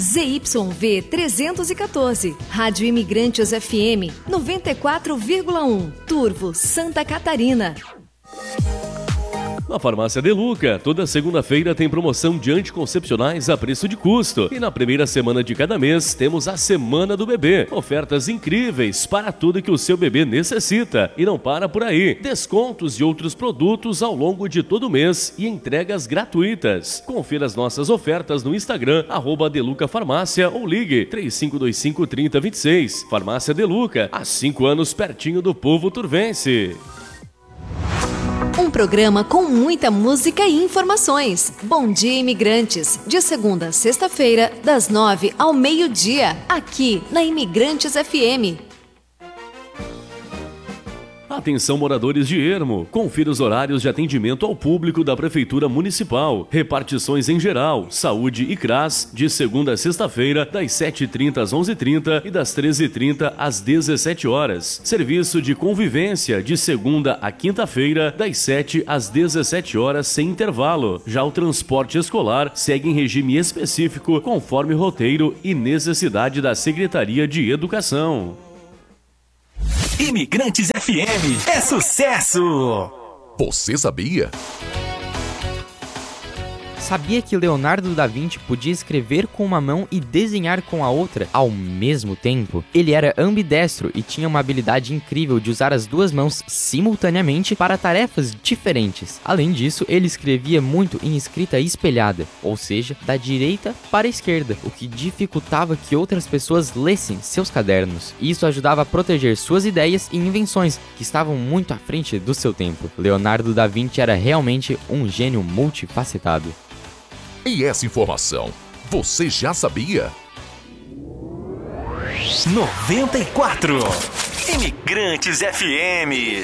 ZYV 314, Rádio Imigrantes FM 94,1, Turvo, Santa Catarina. Na Farmácia Deluca, toda segunda-feira tem promoção de anticoncepcionais a preço de custo. E na primeira semana de cada mês temos a Semana do Bebê. Ofertas incríveis para tudo que o seu bebê necessita. E não para por aí. Descontos e outros produtos ao longo de todo o mês e entregas gratuitas. Confira as nossas ofertas no Instagram, @Deluca Farmácia, ou ligue 3525-3026. Farmácia Deluca, há 5 anos pertinho do povo turvense. Um programa com muita música e informações. Bom Dia Imigrantes, de segunda a sexta-feira, das 9 ao meio-dia, aqui na Imigrantes FM. Atenção, moradores de Ermo, confira os horários de atendimento ao público da Prefeitura Municipal, repartições em geral, saúde e CRAS, de segunda a sexta-feira, das 7h30 às 11h30 e das 13h30 às 17 horas. Serviço de convivência, de segunda a quinta-feira, das 7 às 17 horas sem intervalo. Já o transporte escolar segue em regime específico, conforme roteiro e necessidade da Secretaria de Educação. Imigrantes FM é sucesso! Você sabia? Sabia que Leonardo da Vinci podia escrever com uma mão e desenhar com a outra ao mesmo tempo? Ele era ambidestro e tinha uma habilidade incrível de usar as duas mãos simultaneamente para tarefas diferentes. Além disso, ele escrevia muito em escrita espelhada, ou seja, da direita para a esquerda, o que dificultava que outras pessoas lessem seus cadernos. Isso ajudava a proteger suas ideias e invenções, que estavam muito à frente do seu tempo. Leonardo da Vinci era realmente um gênio multifacetado. E essa informação, você já sabia? 94 Imigrantes FM.